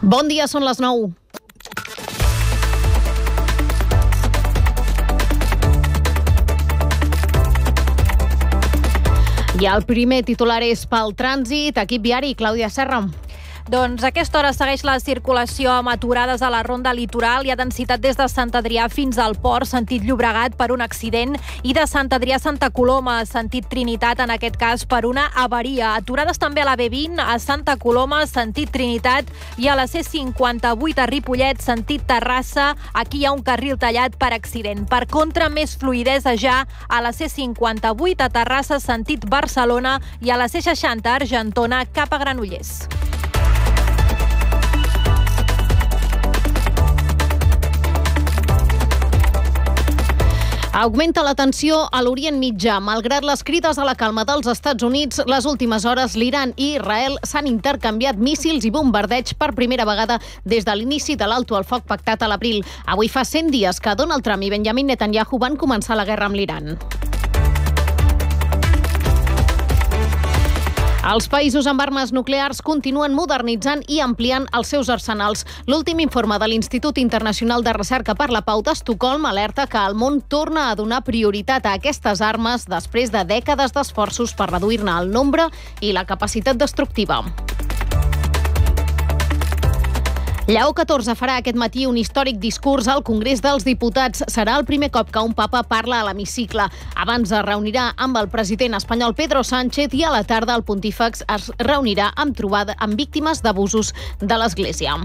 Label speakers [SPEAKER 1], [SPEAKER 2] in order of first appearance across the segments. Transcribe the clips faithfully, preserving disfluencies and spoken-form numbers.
[SPEAKER 1] Bon dia, són les nou. I el primer titular és pel trànsit. Equip viari, Clàudia Serra.
[SPEAKER 2] Doncs a aquesta hora segueix la circulació amb aturades a la ronda litoral. Hi ha densitat des de Sant Adrià fins al Port, sentit Llobregat, per un accident, i de Sant Adrià a Santa Coloma, sentit Trinitat, en aquest cas per una avaria. Aturades també a la B vint, a Santa Coloma, sentit Trinitat, i a la C cinquanta-vuit a Ripollet, sentit Terrassa. Aquí hi ha un carril tallat per accident. Per contra, més fluïdesa ja a la C cinquanta-vuit a Terrassa, sentit Barcelona, i a la C seixanta a Argentona, cap a Granollers.
[SPEAKER 1] Augmenta la tensió a l'Orient Mitjà. Malgrat les crides a la calma dels Estats Units, les últimes hores l'Iran i Israel s'han intercanviat míssils i bombardeig per primera vegada des de l'inici de l'alto al foc pactat a l'abril. Avui fa cent dies que Donald Trump i Benjamin Netanyahu van començar la guerra amb l'Iran. Els països amb armes nuclears continuen modernitzant i ampliant els seus arsenals. L'últim informe de l'Institut Internacional de Recerca per la Pau d'Estocolm alerta que el món torna a donar prioritat a aquestes armes després de dècades d'esforços per reduir-ne el nombre i la capacitat destructiva. Lleó catorze farà aquest matí un històric discurs al Congrés dels Diputats. Serà el primer cop que un papa parla a l'hemicicle. Abans es reunirà amb el president espanyol Pedro Sánchez i a la tarda el pontífex es reunirà amb trobada amb víctimes d'abusos de l'Església.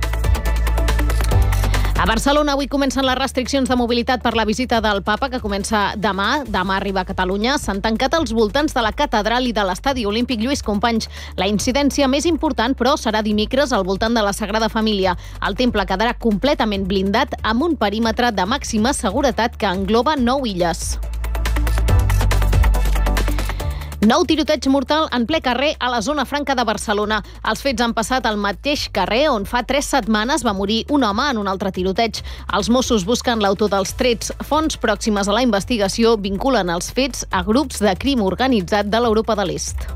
[SPEAKER 1] A Barcelona avui comencen les restriccions de mobilitat per la visita del papa, que comença demà. Demà arriba a Catalunya. S'han tancat els voltants de la catedral i de l'estadi olímpic Lluís Companys. La incidència més important, però, serà dimecres al voltant de la Sagrada Família. El temple quedarà completament blindat amb un perímetre de màxima seguretat que engloba nou illes. Nou tiroteig mortal en ple carrer a la zona franca de Barcelona. Els fets han passat al mateix carrer on fa tres setmanes va morir un home en un altre tiroteig. Els Mossos busquen l'autor dels trets. Fonts pròximes a la investigació vinculen els fets a grups de crim organitzat de l'Europa de l'Est.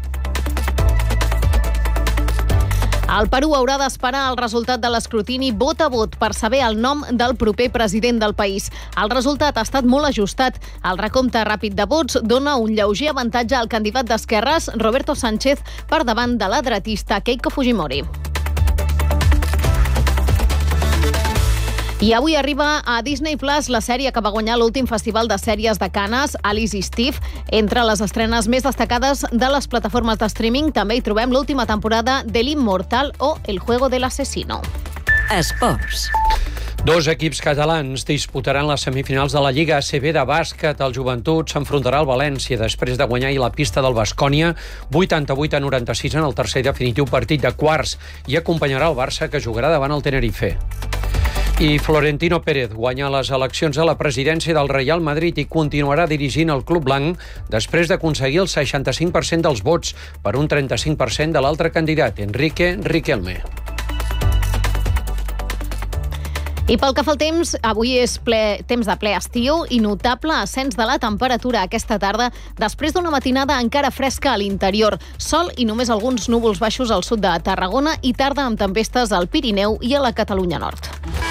[SPEAKER 1] El Perú haurà d'esperar el resultat de l'escrutini vot a vot per saber el nom del proper president del país. El resultat ha estat molt ajustat. El recompte ràpid de vots dona un lleuger avantatge al candidat d'esquerres, Roberto Sánchez, per davant de l'adretista Keiko Fujimori. I avui arriba a Disney Plus la sèrie que va guanyar l'últim festival de sèries de Canes, Alice i Steve. Entre les estrenes més destacades de les plataformes de streaming també hi trobem l'última temporada de l'Immortal o El juego del asesino.
[SPEAKER 3] Esports.
[SPEAKER 4] Dos equips catalans disputaran les semifinals de la Lliga A C B de bàsquet. El Joventut s'enfrontarà al València després de guanyar ahir la pista del Baskonia vuitanta-vuit a noranta-sis en el tercer i definitiu partit de quarts, i acompanyarà el Barça, que jugarà davant el Tenerife. I Florentino Pérez guanya les eleccions a la presidència del Real Madrid i continuarà dirigint el club blanc després d'aconseguir el seixanta-cinc per cent dels vots per un trenta-cinc per cent de l'altre candidat, Enrique Riquelme.
[SPEAKER 1] I pel que fa al temps, avui és ple, temps de ple estiu i notable ascens de la temperatura aquesta tarda després d'una matinada encara fresca a l'interior. Sol i només alguns núvols baixos al sud de Tarragona i tarda amb tempestes al Pirineu i a la Catalunya Nord.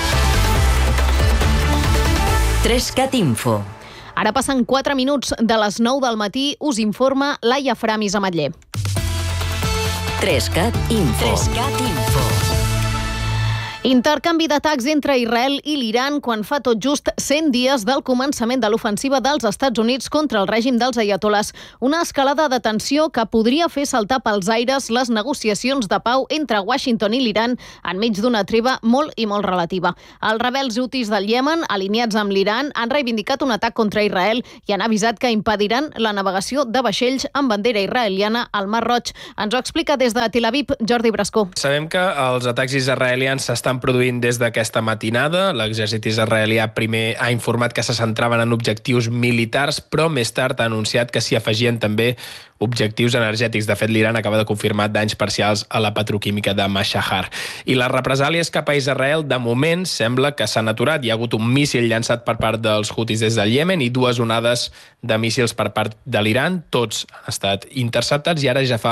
[SPEAKER 3] Trescat Info.
[SPEAKER 1] Ara passen quatre minuts de les nou del matí. Us informa Laia Framis Ametller.
[SPEAKER 3] Trescat Info. Trescat Info.
[SPEAKER 1] Intercanvi d'atacs entre Israel i l'Iran quan fa tot just cent dies del començament de l'ofensiva dels Estats Units contra el règim dels aiatoles. Una escalada de tensió que podria fer saltar pels aires les negociacions de pau entre Washington i l'Iran enmig d'una treva molt i molt relativa. Els rebels hutis del Iemen, alineats amb l'Iran, han reivindicat un atac contra Israel i han avisat que impediran la navegació de vaixells amb bandera israeliana al Mar Roig. Ens ho explica des de Tel Aviv, Jordi Brascó.
[SPEAKER 5] Sabem que els atacs israelians s'estan produint des d'aquesta matinada. L'exèrcit israelià primer ha informat que se centraven en objectius militars, però més tard ha anunciat que s'hi afegien també objectius energètics. De fet, l'Iran acaba de confirmar danys parcials a la petroquímica de Mashahar. I les represàlies cap a Israel, de moment, sembla que s'han aturat. Hi ha hagut un míssil llançat per part dels hutis des del Iemen i dues onades de míssils per part de l'Iran. Tots han estat interceptats i ara ja fa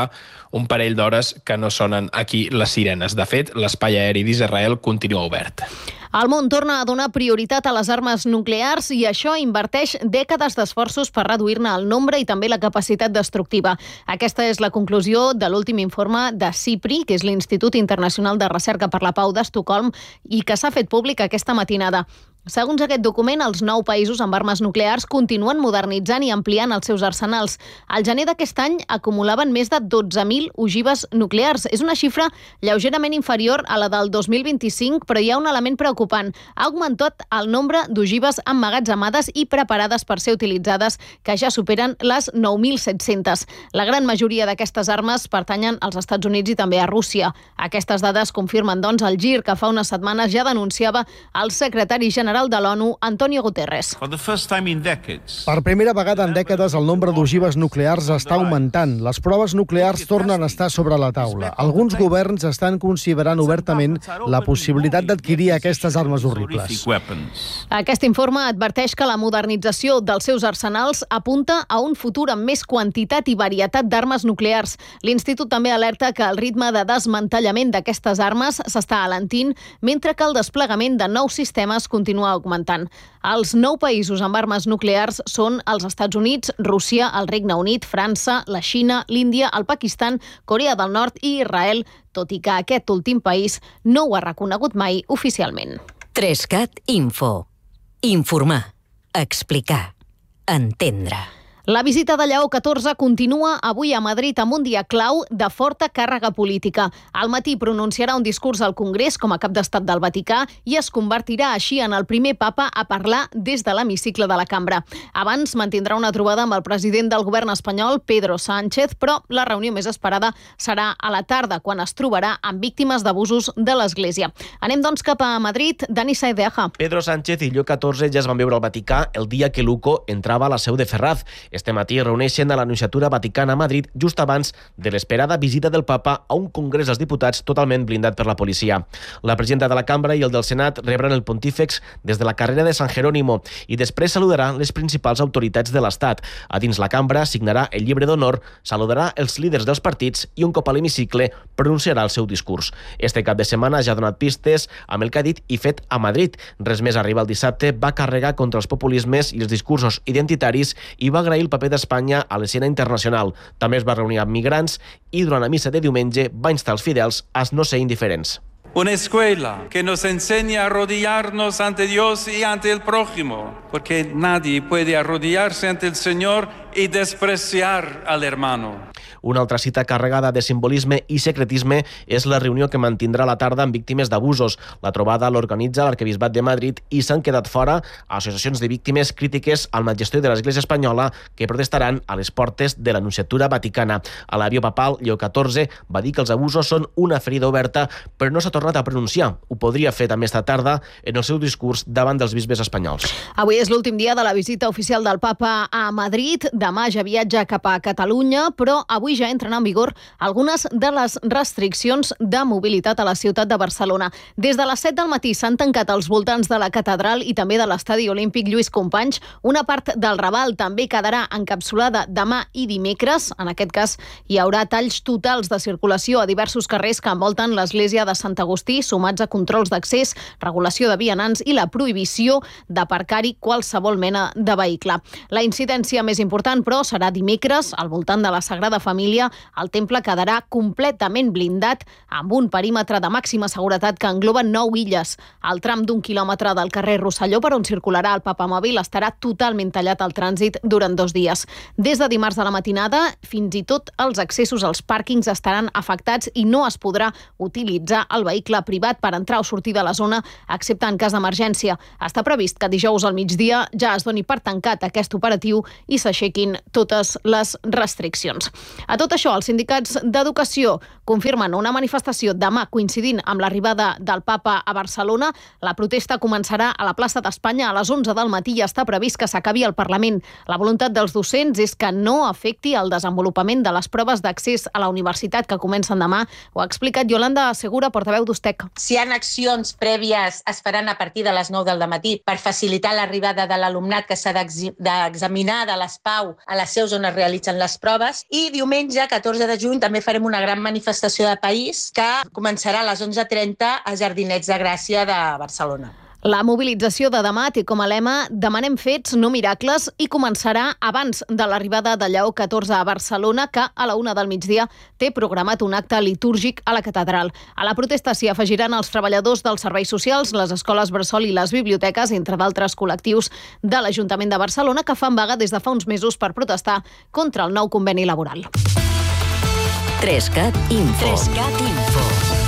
[SPEAKER 5] un parell d'hores que no sonen aquí les sirenes. De fet, l'espai aeri d'Israel continua obert.
[SPEAKER 1] El món torna a donar prioritat a les armes nuclears i això inverteix dècades d'esforços per reduir-ne el nombre i també la capacitat destructiva. Aquesta és la conclusió de l'últim informe de CIPRI, que és l'Institut Internacional de Recerca per la Pau d'Estocolm, i que s'ha fet públic aquesta matinada. Segons aquest document, els nou països amb armes nuclears continuen modernitzant i ampliant els seus arsenals. Al gener d'aquest any acumulaven més de dotze mil ogives nuclears. És una xifra lleugerament inferior a la del dos mil vint-i-cinc, però hi ha un element preocupant. Ha augmentat el nombre d'ogives emmagatzemades i preparades per ser utilitzades, que ja superen les nou mil set-centes. La gran majoria d'aquestes armes pertanyen als Estats Units i també a Rússia. Aquestes dades confirmen, doncs, el gir que fa unes setmanes ja denunciava el secretari general de l'ONU, Antonio Guterres.
[SPEAKER 6] Per primera vegada en dècades, el nombre d'ogives nuclears està augmentant. Les proves nuclears tornen a estar sobre la taula. Alguns governs estan considerant obertament la possibilitat d'adquirir aquestes armes horribles.
[SPEAKER 1] Aquest informe adverteix que la modernització dels seus arsenals apunta a un futur amb més quantitat i varietat d'armes nuclears. L'Institut també alerta que el ritme de desmantellament d'aquestes armes s'està alentint, mentre que el desplegament de nous sistemes continua augmentant. Els nou països amb armes nuclears són els Estats Units, Rússia, el Regne Unit, França, la Xina, l'Índia, el Pakistan, Corea del Nord i Israel, tot i que aquest últim país no ho ha reconegut mai oficialment.
[SPEAKER 3] Trescat Info. Informar, explicar, entendre.
[SPEAKER 1] La visita de Lleó catorze continua avui a Madrid amb un dia clau de forta càrrega política. Al matí pronunciarà un discurs al Congrés com a cap d'estat del Vaticà i es convertirà així en el primer papa a parlar des de l'hemicicle de la cambra. Abans mantindrà una trobada amb el president del govern espanyol, Pedro Sánchez, però la reunió més esperada serà a la tarda, quan es trobarà amb víctimes d'abusos de l'Església. Anem, doncs, cap a Madrid. Dani Saedeaja.
[SPEAKER 7] Pedro Sánchez i Lleó catorze ja es van veure al Vaticà el dia que Luco entrava a la seu de Ferraz. Este matí es reuneixen a la Nunciatura Vaticana a Madrid just abans de l'esperada visita del papa a un congrés dels diputats totalment blindat per la policia. La presidenta de la Cambra i el del Senat rebran el pontífex des de la carrera de San Jerónimo i després saludarà les principals autoritats de l'Estat. A dins la Cambra signarà el llibre d'honor, saludarà els líders dels partits i un cop a l'hemicicle pronunciarà el seu discurs. Este cap de setmana ja ha donat pistes amb el que ha dit i fet a Madrid. Res més arriba el dissabte, va carregar contra els populismes i els discursos identitaris i va agrair el paper d'Espanya a l'escena internacional. També es va reunir amb migrants i durant la missa de diumenge va instar els fidels a no ser indiferents.
[SPEAKER 8] Una escuela que nos enseña a arrodillarnos ante Dios y ante el prójimo, porque nadie puede arrodillarse ante el Señor y despreciar al hermano.
[SPEAKER 7] Una altra cita carregada de simbolisme i secretisme és la reunió que mantindrà la tarda amb víctimes d'abusos. La trobada l'organitza l'Arquebisbat de Madrid i s'han quedat fora associacions de víctimes crítiques al mal gestor de l'Església espanyola que protestaran a les portes de la Nunciatura Vaticana. A l'avió papal, Lleó catorze va dir que els abusos són una ferida oberta, però no s'ha tornat a pronunciar. Ho podria fer també esta tarda en el seu discurs davant dels bisbes espanyols.
[SPEAKER 1] Avui és l'últim dia de la visita oficial del papa a Madrid. Demà ja viatja cap a Catalunya, però avui ja entren en vigor algunes de les restriccions de mobilitat a la ciutat de Barcelona. Des de les set del matí s'han tancat als voltants de la catedral i també de l'estadi olímpic Lluís Companys. Una part del Raval també quedarà encapsulada demà i dimecres. En aquest cas hi haurà talls totals de circulació a diversos carrers que envolten l'església de Sant Agustí, sumats a controls d'accés, regulació de vianants i la prohibició d'aparcar-hi qualsevol mena de vehicle. La incidència més important, però, serà dimecres al voltant de la Sagrada Família. El temple quedarà completament blindat amb un perímetre de màxima seguretat que engloba nou illes. El tram d'un quilòmetre del carrer Rosselló per on circularà el papamòbil estarà totalment tallat al trànsit durant dos dies. Des de dimarts de la matinada, fins i tot els accessos als pàrquings estaran afectats i no es podrà utilitzar el vehicle privat per entrar o sortir de la zona, excepte en cas d'emergència. Està previst que dijous al migdia ja es doni per tancat aquest operatiu i s'aixequin totes les restriccions. A tot això, els sindicats d'educació confirmen una manifestació demà coincidint amb l'arribada del papa a Barcelona. La protesta començarà a la plaça d'Espanya a les onze del matí i està previst que s'acabi al Parlament. La voluntat dels docents és que no afecti el desenvolupament de les proves d'accés a la universitat que comencen demà. Ho ha explicat Yolanda Segura, portaveu d'Ustec.
[SPEAKER 9] Si hi ha accions prèvies, es faran a partir de les nou del matí per facilitar l'arribada de l'alumnat que s'ha d'examinar de l'ESPAU a les seus on es realitzen les proves. I diumenge diumenge, catorze de juny, també farem una gran manifestació de país que començarà a les onze trenta a Jardinets de Gràcia de Barcelona.
[SPEAKER 1] La mobilització de demà té com a lema "Demanem fets, no miracles", i començarà abans de l'arribada de Lleó catorze a Barcelona, que a la una del migdia té programat un acte litúrgic a la catedral. A la protesta s'hi afegiran els treballadors dels serveis socials, les escoles bressol i les biblioteques, entre d'altres col·lectius de l'Ajuntament de Barcelona, que fan vaga des de fa uns mesos per protestar contra el nou conveni laboral.
[SPEAKER 3] Trescat Info. Trescat Info.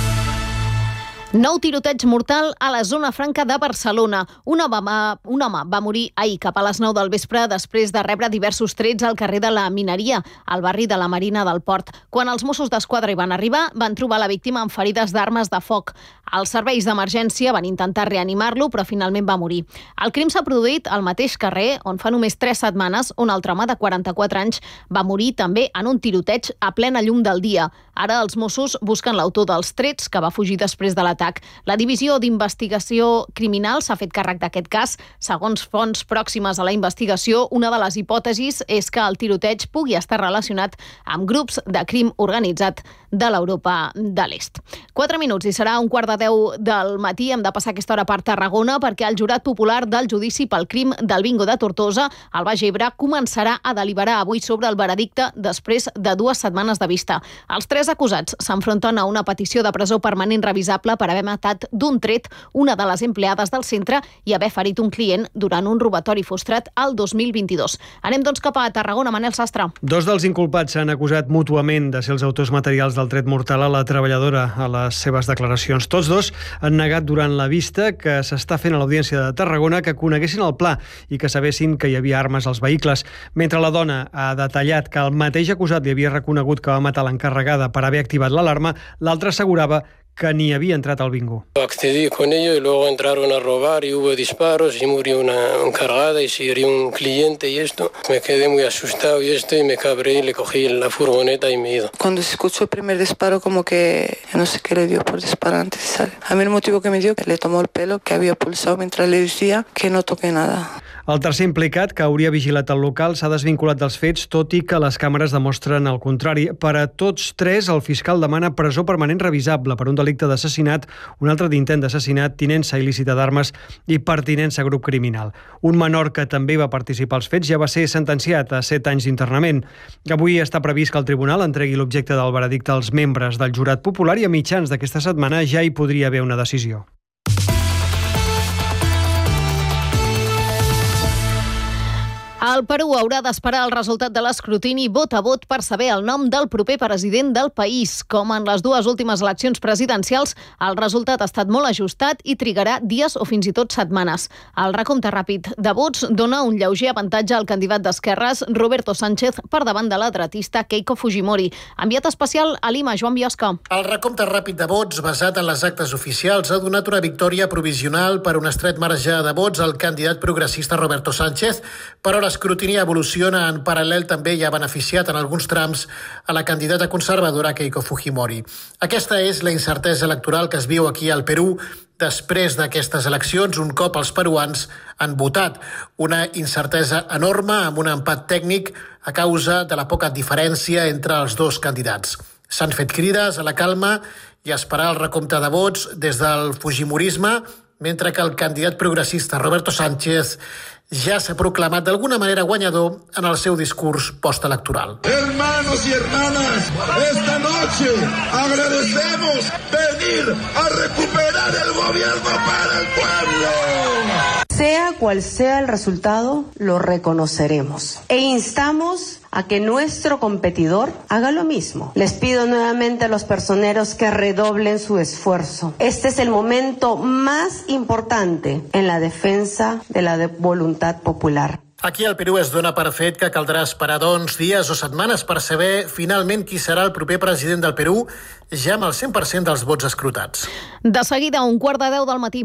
[SPEAKER 1] Nou tiroteig mortal a la zona franca de Barcelona. Un home, va, un home va morir ahir cap a les nou del vespre després de rebre diversos trets al carrer de la Mineria, al barri de la Marina del Port. Quan els Mossos d'Esquadra hi van arribar, van trobar la víctima amb ferides d'armes de foc. Els serveis d'emergència van intentar reanimar-lo, però finalment va morir. El crim s'ha produït al mateix carrer on fa només tres setmanes un altre home de quaranta-quatre anys va morir també en un tiroteig a plena llum del dia. Ara els Mossos busquen l'autor dels trets, que va fugir després de l'atac. La Divisió d'Investigació Criminal s'ha fet càrrec d'aquest cas. Segons fonts pròximes a la investigació, una de les hipòtesis és que el tiroteig pugui estar relacionat amb grups de crim organitzat de l'Europa de l'Est. Quatre minuts i serà un quart de deu del matí. Hem de passar aquesta hora per Tarragona perquè el jurat popular del judici pel crim del bingo de Tortosa, al Baix Ebre, començarà a deliberar avui sobre el veredicte després de dues setmanes de vista. Els tres acusats s'enfronten a una petició de presó permanent revisable per haver matat d'un tret una de les empleades del centre i haver ferit un client durant un robatori frustrat al dos mil vint-i-dos. Anem doncs cap a Tarragona, Manel Sastre.
[SPEAKER 10] Dos dels inculpats s'han acusat mútuament de ser els autors materials del tret mortal a la treballadora a les seves declaracions. Tots dos han negat durant la vista que s'està fent a l'Audiència de Tarragona que coneguessin el pla i que sabessin que hi havia armes als vehicles. Mentre la dona ha detallat que el mateix acusat li havia reconegut que va matar l'encarregada per haver activat l'alarma, l'altre assegurava que ni havia entrat al bingo.
[SPEAKER 11] Accedí con ellos y luego entraron a robar y hubo disparos y murió una encargada y se hirió un cliente y esto. Me quedé muy asustado y esto y me cabré y le cogí la furgoneta y me he ido.
[SPEAKER 12] Cuando se escuchó el primer disparo, como que no sé qué le dio por disparar antes de salir. A mí el motivo que me dio que le tomó el pelo que había pulsado mientras le decía que no toqué nada.
[SPEAKER 10] El tercer implicat, que hauria vigilat el local, s'ha desvinculat dels fets, tot i que les càmeres demostren el contrari. Per a tots tres, el fiscal demana presó permanent revisable per un delicte d'assassinat, un altre d'intent d'assassinat, tinença il·lícita d'armes i pertinença a grup criminal. Un menor que també va participar als fets ja va ser sentenciat a set anys d'internament. Avui està previst que el tribunal entregui l'objecte del veredicte als membres del jurat popular i a mitjans d'aquesta setmana ja hi podria haver una decisió.
[SPEAKER 1] El Perú haurà d'esperar el resultat de l'escrutini vot a vot per saber el nom del proper president del país. Com en les dues últimes eleccions presidencials, el resultat ha estat molt ajustat i trigarà dies o fins i tot setmanes. El recompte ràpid de vots dona un lleuger avantatge al candidat d'esquerres, Roberto Sánchez, per davant de l'adretista Keiko Fujimori. Enviat especial a Lima, Joan Biosca.
[SPEAKER 13] El recompte ràpid de vots, basat en les actes oficials, ha donat una victòria provisional per un estret marge de vots al candidat progressista Roberto Sánchez, però l'escrutini evoluciona en paral·lel també i ha beneficiat en alguns trams a la candidata conservadora Keiko Fujimori. Aquesta és la incertesa electoral que es viu aquí al Perú després d'aquestes eleccions, un cop els peruans han votat. Una incertesa enorme amb un empat tècnic a causa de la poca diferència entre els dos candidats. S'han fet crides a la calma i a esperar el recompte de vots des del fujimorisme, mentre que el candidat progressista Roberto Sánchez ja s'ha proclamat d'alguna manera guanyador en el seu discurs postelectoral.
[SPEAKER 14] Hermanos y hermanas, esta noche agradecemos venir a recuperar el gobierno para el pueblo.
[SPEAKER 15] Sea cual sea el resultado, lo reconoceremos e instamos a que nuestro competidor haga lo mismo. Les pido nuevamente a los personeros que redoblen su esfuerzo. Este es el momento más importante en la defensa de la de voluntad popular.
[SPEAKER 13] Aquí al Perú es dona per fet que caldrà esperar doncs dies o setmanes per saber finalment qui serà el proper president del Perú, ja amb el cent per cent dels vots escrutats.
[SPEAKER 1] De seguida, un quart de deu del matí.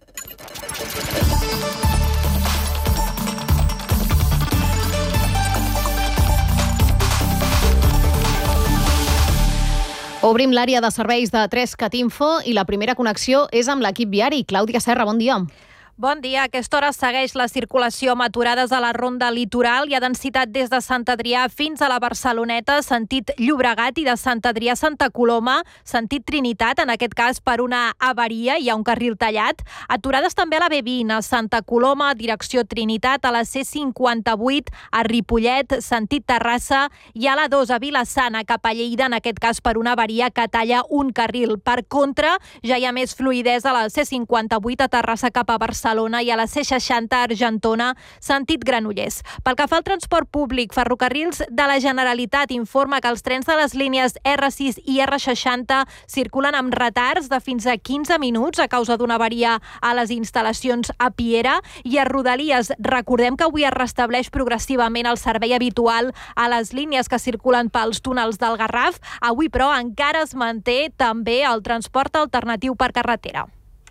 [SPEAKER 1] Obrim l'àrea de serveis de Trescat Info i la primera connexió és amb l'equip viari. Clàudia Serra, bon dia.
[SPEAKER 2] Bon dia. A aquesta hora segueix la circulació amb aturades a la ronda litoral. Hi ha densitat des de Sant Adrià fins a la Barceloneta, sentit Llobregat, i de Sant Adrià a Santa Coloma, sentit Trinitat, en aquest cas per una avaria, hi ha un carril tallat. Aturades també a la B vint, a Santa Coloma, direcció Trinitat, a la C cinquanta-vuit, a Ripollet, sentit Terrassa, i a la dos, a Vila-sana, cap a Lleida, en aquest cas per una avaria que talla un carril. Per contra, ja hi ha més fluïdesa a la C cinquanta-vuit a Terrassa cap a Barcelona i a la C seixanta a Argentona, sentit Granollers. Pel que fa al transport públic, Ferrocarrils de la Generalitat informa que els trens de les línies R sis i R seixanta circulen amb retards de fins a quinze minuts a causa d'una avaria a les instal·lacions a Piera, i a Rodalies recordem que avui es restableix progressivament el servei habitual a les línies que circulen pels túnels del Garraf. Avui, però, encara es manté també el transport alternatiu per carretera.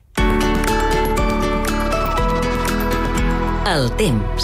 [SPEAKER 3] El temps.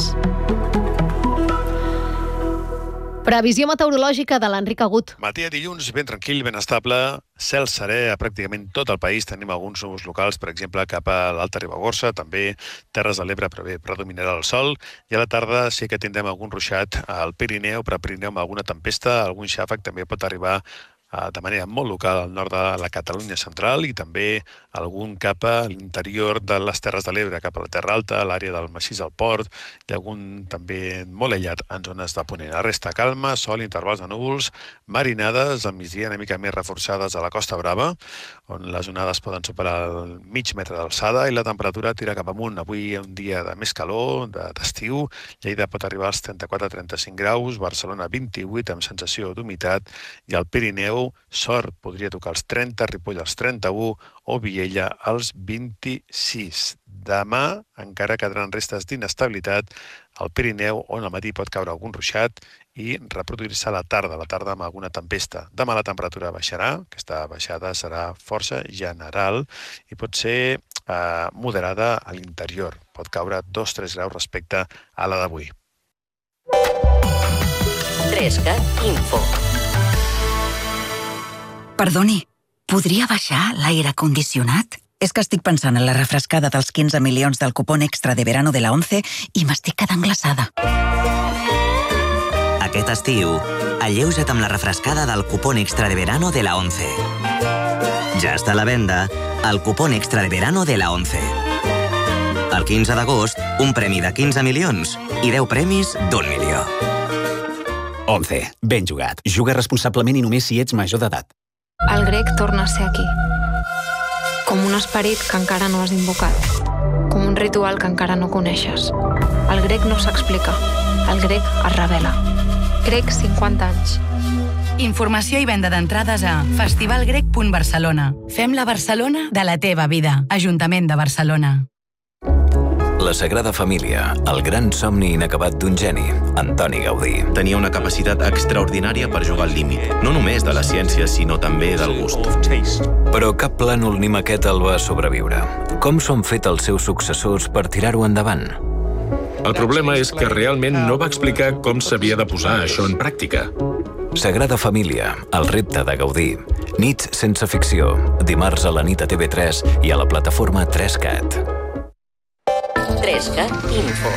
[SPEAKER 1] Previsió meteorològica de l'Enric Agut.
[SPEAKER 16] Matí de dilluns, ben tranquil, ben estable, cel serè a pràcticament tot el país. Tenim alguns núvols locals, per exemple, cap a l'Alta Ribagorça, també Terres de l'Ebre, però bé, predominarà el sol. I a la tarda sí que tindrem algun ruixat al Pirineu, però a Pirineu amb alguna tempesta, algun xàfec també pot arribar de manera molt local al nord de la Catalunya central, i també algun cap a l'interior de les Terres de l'Ebre, cap a la Terra Alta, a l'àrea del Massís del Port, i algun també molt aïllat en zones de ponent. La resta calma, sol, intervals de núvols, marinades, al migdia una mica més reforçades a la Costa Brava, on les onades poden superar el mig metre d'alçada, i la temperatura tira cap amunt. Avui un dia de més calor, d'estiu, Lleida pot arribar als trenta-quatre a trenta-cinc graus, Barcelona vint-i-vuit amb sensació d'humitat, i al Pirineu sort, podria tocar els trenta, Ripoll als trenta-u o Viella als vint-i-sis. Demà encara quedaran restes d'inestabilitat al Pirineu, on al matí pot caure algun ruixat i reproduir-se a la tarda, a la tarda amb alguna tempesta. Demà la temperatura baixarà, aquesta baixada serà força general i pot ser eh, moderada a l'interior. Pot caure dos a tres graus respecte a la d'avui.
[SPEAKER 3] Trescat Info.
[SPEAKER 17] Perdoni, podria baixar l'aire condicionat? És que estic pensant en la refrescada dels quinze milions del cupón extra de verano de la ONCE i m'estic quedant glaçada.
[SPEAKER 18] Aquest estiu, alleuja't amb la refrescada del cupón extra de verano de la ONCE. Ja està a la venda el cupón extra de verano de la ONCE. El quinze d'agost, un premi de quinze milions i deu premis d'un milió.
[SPEAKER 19] ONCE. Ben jugat. Juga responsablement i només si ets major d'edat.
[SPEAKER 20] El grec torna a ser aquí. Com un esperit que encara no has invocat. Com un ritual que encara no coneixes. El grec no s'explica. El grec es revela. Grec cinquanta anys.
[SPEAKER 21] Informació i venda d'entrades a festivalgrec punt barcelona. Fem la Barcelona de la teva vida. Ajuntament de Barcelona.
[SPEAKER 22] La Sagrada Família, el gran somni inacabat d'un geni, Antoni Gaudí.
[SPEAKER 23] Tenia una capacitat extraordinària per jugar al límit, no només de la ciència, sinó també del gust.
[SPEAKER 22] Però cap plànol ni maqueta el va sobreviure. Com s'ho han fet els seus successors per tirar-ho endavant?
[SPEAKER 24] El problema és que realment no va explicar com s'havia de posar això en pràctica.
[SPEAKER 22] Sagrada Família, el repte de Gaudí. Nits sense ficció, dimarts a la nit a T V tres i a la plataforma tres cat.
[SPEAKER 3] Trescat Info.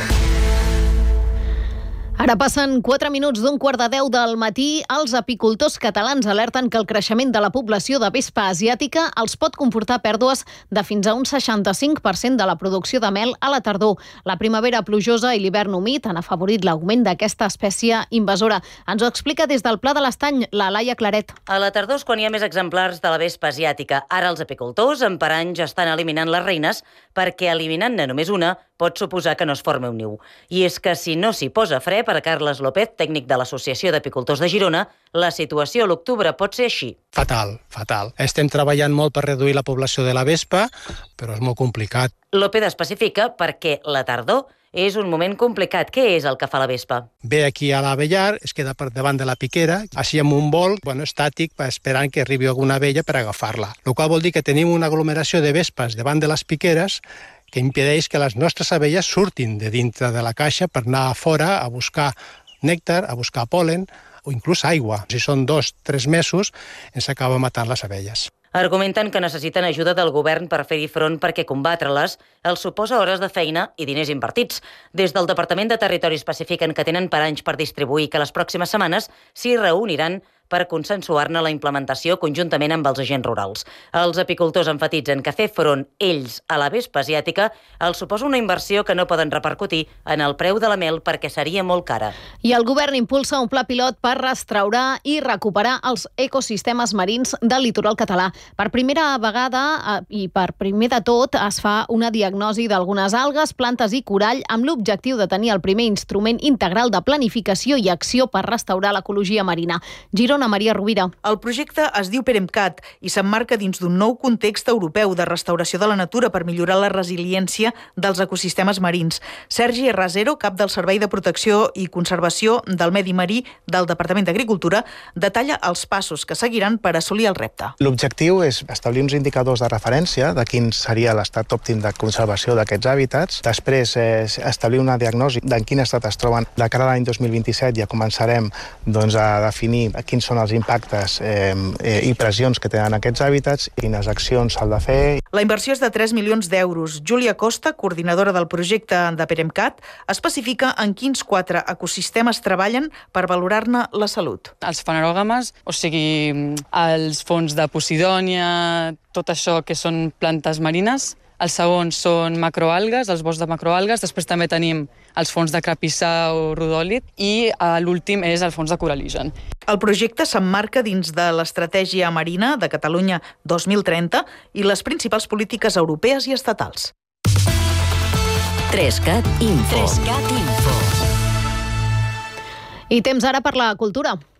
[SPEAKER 1] Ara passen quatre minuts d'un quart de deu del matí. Els apicultors catalans alerten que el creixement de la població de vespa asiàtica els pot comportar pèrdues de fins a un seixanta-cinc per cent de la producció de mel a la tardor. La primavera plujosa i l'hivern humit han afavorit l'augment d'aquesta espècie invasora. Ens ho explica des del Pla de l'Estany la Laia Claret.
[SPEAKER 25] A la tardor és quan hi ha més exemplars de la vespa asiàtica. Ara els apicultors en per any ja estan eliminant les reines perquè eliminant-ne només una pot suposar que no es formi un niu. I és que si no s'hi posa fre, per a Carles López, tècnic de l'Associació d'Apicultors de Girona, la situació a l'octubre pot ser així.
[SPEAKER 26] Fatal, fatal. Estem treballant molt per reduir la població de la vespa, però és molt complicat.
[SPEAKER 25] López especifica perquè la tardor és un moment complicat. Què és el que fa la vespa?
[SPEAKER 26] Ve aquí a l'avellar, es queda per davant de la piquera, així amb un vol bueno, estàtic, esperant que arribi alguna abella per agafar-la. El qual vol dir que tenim una aglomeració de vespes davant de les piqueres que impedeix que les nostres abelles surtin de dintre de la caixa per anar a fora a buscar nèctar, a buscar pol·len o inclús aigua. Si són dos, tres mesos, ens acaba matant les abelles.
[SPEAKER 25] Argumenten que necessiten ajuda del govern per fer-hi front perquè combatre-les els suposa hores de feina i diners invertits. Des del Departament de Territori especifiquen que tenen per anys per distribuir i que les pròximes setmanes s'hi reuniran per consensuar-ne la implementació conjuntament amb els agents rurals. Els apicultors enfatitzen que fer front ells a la vespa asiàtica els suposa una inversió que no poden repercutir en el preu de la mel perquè seria molt cara.
[SPEAKER 1] I el govern impulsa un pla pilot per restaurar i recuperar els ecosistemes marins del litoral català. Per primera vegada i per primer de tot es fa una diagnosi d'algunes algues, plantes i corall amb l'objectiu de tenir el primer instrument integral de planificació i acció per restaurar l'ecologia marina. Girona, Maria Rovira.
[SPEAKER 4] El projecte es diu PEREMCAT i s'emmarca dins d'un nou context europeu de restauració de la natura per millorar la resiliència dels ecosistemes marins. Sergi Rasero, cap del Servei de Protecció i Conservació del Medi Marí del Departament d'Agricultura, detalla els passos que seguiran per assolir el repte.
[SPEAKER 5] L'objectiu és establir uns indicadors de referència de quin seria l'estat òptim de conservació d'aquests hàbitats. Després, eh, establir una diagnosi de en quin estat es troben. De cara a l'any dos mil vint-i-set ja començarem doncs, a definir quins són els impactes eh, eh, i pressions que tenen aquests hàbitats, quines accions s'han de fer.
[SPEAKER 4] La inversió és de tres milions d'euros. Júlia Costa, coordinadora del projecte de PEREMCAT, especifica en quins quatre ecosistemes treballen per valorar-ne la salut.
[SPEAKER 6] Els fanerògames, o sigui, els fons de Posidònia, tot això que són plantes marines. Els segons són macroalgues, els boscs de macroalgues. Després també tenim els fons de crapissà o rodòlit i l'últim és el fons de coralligen.
[SPEAKER 4] El projecte s'emmarca dins de l'Estratègia Marina de Catalunya dos mil trenta i les principals polítiques europees i estatals.
[SPEAKER 3] Trescat Info.
[SPEAKER 1] I temps ara per la cultura.